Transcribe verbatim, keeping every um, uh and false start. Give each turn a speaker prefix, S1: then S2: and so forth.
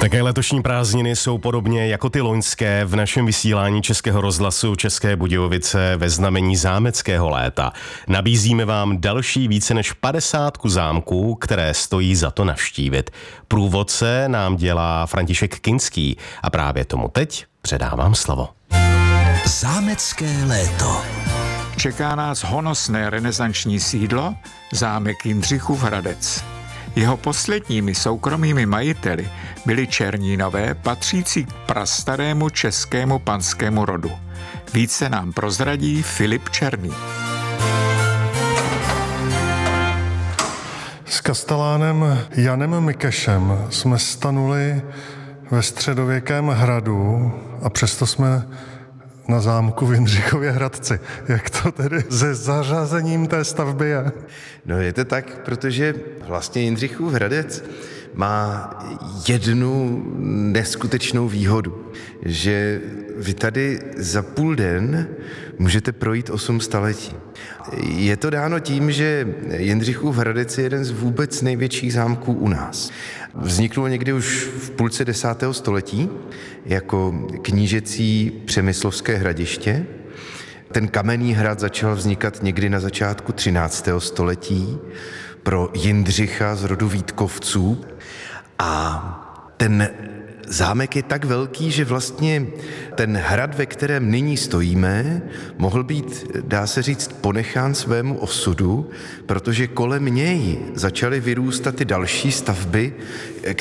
S1: Také letošní prázdniny jsou podobně jako ty loňské v našem vysílání Českého rozhlasu České Budějovice ve znamení zámeckého léta. Nabízíme vám další více než padesátku zámků, které stojí za to navštívit. Průvodce nám dělá František Kinský a právě tomu teď předávám slovo.
S2: Zámecké léto.
S3: Čeká nás honosné renesanční sídlo, zámek Jindřichův Hradec. Jeho posledními soukromými majiteli byli Černínové, patřící k prastarému českému panskému rodu. Více nám prozradí Filip Černý.
S4: S kastelánem Janem Mikešem jsme stanuli ve středověkém hradu a přesto jsme na zámku v Jindřichově Hradci. Jak to tedy se zařazením té stavby je?
S5: No je to tak, protože vlastně Jindřichův Hradec má jednu neskutečnou výhodu, že vy tady za půl den můžete projít osm staletí. Je to dáno tím, že Jindřichův Hradec je jeden z vůbec největších zámků u nás. Vzniknul někdy už v půlce desátého století jako knížecí přemyslovské hradiště. Ten kamenný hrad začal vznikat někdy na začátku třináctého století pro Jindřicha z rodu Vítkovců. A ten zámek je tak velký, že vlastně ten hrad, ve kterém nyní stojíme, mohl být, dá se říct, ponechán svému osudu, protože kolem něj začaly vyrůstat ty další stavby,